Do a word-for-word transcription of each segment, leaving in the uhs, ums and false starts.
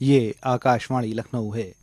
یہ آکاشوانی لکھنؤ ہے۔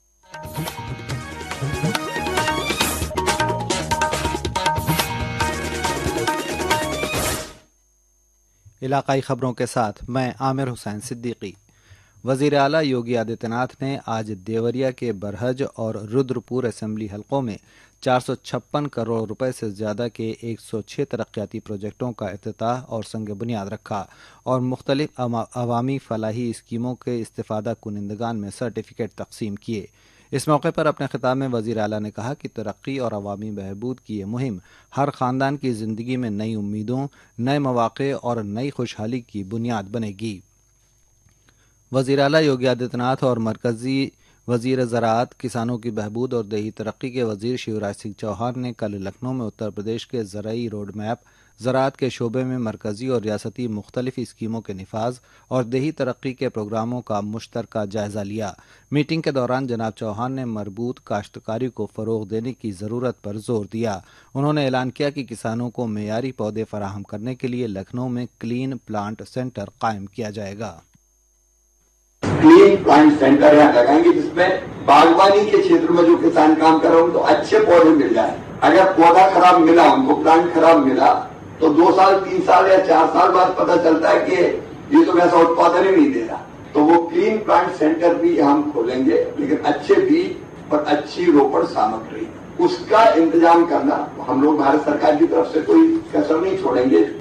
علاقائی خبروں کے ساتھ میں عامر حسین صدیقی۔ وزیر اعلیٰ یوگی آدتیہ ناتھ نے آج دیوریا کے برہج اور رودرپور اسمبلی حلقوں میں چار سو چھپن کروڑ روپے سے زیادہ کے ایک سو چھ ترقیاتی پروجیکٹوں کا افتتاح اور سنگ بنیاد رکھا اور مختلف عوامی فلاحی اسکیموں کے استفادہ کنندگان میں سرٹیفکیٹ تقسیم کیے۔ اس موقع پر اپنے خطاب میں وزیر اعلیٰ نے کہا کہ ترقی اور عوامی بہبود کی یہ مہم ہر خاندان کی زندگی میں نئی امیدوں، نئے مواقع اور نئی خوشحالی کی بنیاد بنے گی۔ وزیر اعلیٰ یوگی آدتیہ ناتھ اور مرکزی وزیر زراعت، کسانوں کی بہبود اور دیہی ترقی کے وزیر شیوراج سنگھ چوہان نے کل لکھنؤ میں اتر پردیش کے زرعی روڈ میپ، زراعت کے شعبے میں مرکزی اور ریاستی مختلف اسکیموں کے نفاذ اور دیہی ترقی کے پروگراموں کا مشترکہ جائزہ لیا۔ میٹنگ کے دوران جناب چوہان نے مربوط کاشتکاری کو فروغ دینے کی ضرورت پر زور دیا۔ انہوں نے اعلان کیا کہ کسانوں کو معیاری پودے فراہم کرنے کے لیے لکھنؤ میں کلین پلانٹ سینٹر قائم کیا جائے گا۔ کلین پلانٹ سینٹر یہاں لگائیں گے جس میں باغبانی کے چھیتر میں جو کسان کام کر رہے ہوں تو اچھے پودے مل جائیں۔ اگر پودا خراب ملا، ان کو پلانٹ خراب ملا تو دو سال تین سال یا چار سال بعد پتہ چلتا ہے کہ یہ تو ویسا اتپادن ہی نہیں دے رہا۔ تو وہ کلین پلانٹ سینٹر بھی ہم کھولیں گے، لیکن اچھے بیج اور اچھی روپڑ سامگری اس کا انتظام کرنا ہم لوگ بھارت سرکار کی طرف سے کوئی کسر نہیں چھوڑیں گے۔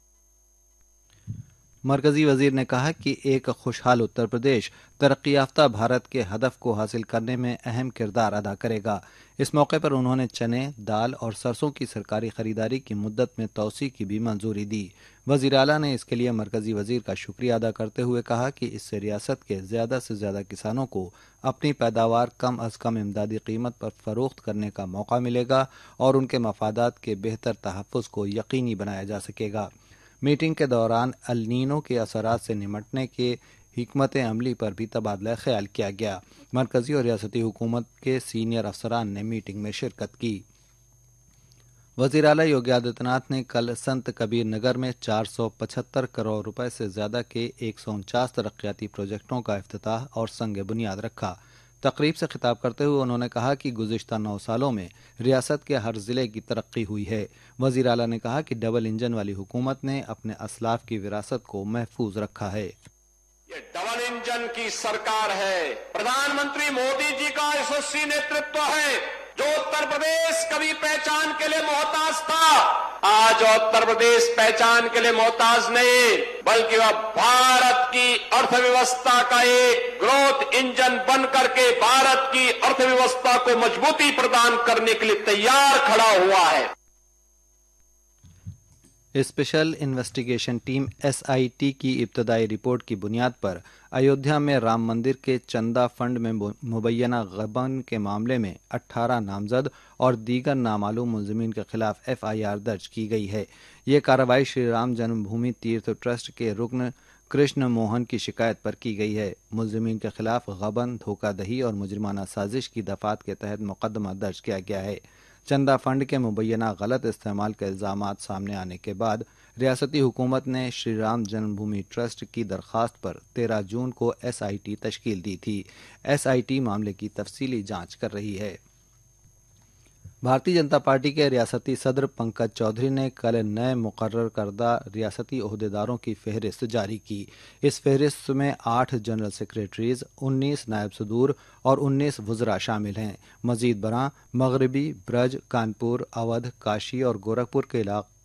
مرکزی وزیر نے کہا کہ ایک خوشحال اتر پردیش ترقی یافتہ بھارت کے ہدف کو حاصل کرنے میں اہم کردار ادا کرے گا۔ اس موقع پر انہوں نے چنے، دال اور سرسوں کی سرکاری خریداری کی مدت میں توسیع کی بھی منظوری دی۔ وزیر اعلیٰ نے اس کے لیے مرکزی وزیر کا شکریہ ادا کرتے ہوئے کہا کہ اس سے ریاست کے زیادہ سے زیادہ کسانوں کو اپنی پیداوار کم از کم امدادی قیمت پر فروخت کرنے کا موقع ملے گا اور ان کے مفادات کے بہتر تحفظ کو یقینی بنایا جا سکے گا۔ میٹنگ کے دوران النینو کے اثرات سے نمٹنے کے حکمت عملی پر بھی تبادلہ خیال کیا گیا۔ مرکزی اور ریاستی حکومت کے سینئر افسران نے میٹنگ میں شرکت کی۔ وزیر اعلیٰ یوگی آدتیہ ناتھ نے کل سنت کبیر نگر میں چار سو پچہتر کروڑ روپے سے زیادہ کے ایک سو انچاس ترقیاتی پروجیکٹوں کا افتتاح اور سنگ بنیاد رکھا۔ تقریب سے خطاب کرتے ہوئے انہوں نے کہا کہ گزشتہ نو سالوں میں ریاست کے ہر ضلع کی ترقی ہوئی ہے۔ وزیر اعلیٰ نے کہا کہ ڈبل انجن والی حکومت نے اپنے اسلاف کی وراثت کو محفوظ رکھا ہے۔ یہ ڈبل انجن کی سرکار ہے، پردھان منتری مودی جی کا یشسوی نیترتو ہے، جو اتر پردیش کبھی پہچان کے لیے محتاج تھا، آج اتر پردیش پہچان کے لیے محتاج نہیں بلکہ وہ بھارت کی ارتھ ویوستھا کا ایک گروتھ انجن بن کر کے بھارت کی ارتھ ویوستھا کو مضبوطی پردان کرنے کے لیے تیار کھڑا ہوا ہے۔ Special investigation team S I T کی ابتدائی رپورٹ کی بنیاد پر ایودھیا میں رام مندر کے چندہ فنڈ میں مبینہ غبن کے معاملے میں اٹھارہ نامزد اور دیگر نامعلوم ملزمین کے خلاف ایف آئی آر درج کی گئی ہے۔ یہ کارروائی شری رام جنم بھومی تیرتھ ٹرسٹ کے رکن کرشن موہن کی شکایت پر کی گئی ہے۔ ملزمین کے خلاف غبن، دھوکہ دہی اور مجرمانہ سازش کی دفعات کے تحت مقدمہ درج کیا گیا ہے۔ چندہ فنڈ کے مبینہ غلط استعمال کے الزامات سامنے آنے کے بعد ریاستی حکومت نے شری رام جنم بھومی ٹرسٹ کی درخواست پر تیرہ جون کو ایس آئی ٹی تشکیل دی تھی۔ ایس آئی ٹی معاملے کی تفصیلی جانچ کر رہی ہے۔ بھارتی جنتا پارٹی کے ریاستی صدر پنکج چودھری نے کل نئے مقرر کردہ ریاستی عہدیداروں کی فہرست جاری کی۔ اس فہرست میں آٹھ جنرل سیکریٹریز، انیس نائب صدور اور انیس وزراء شامل ہیں۔ مزید برآں مغربی، برج، کانپور، اودھ، کاشی اور گورکھپور کے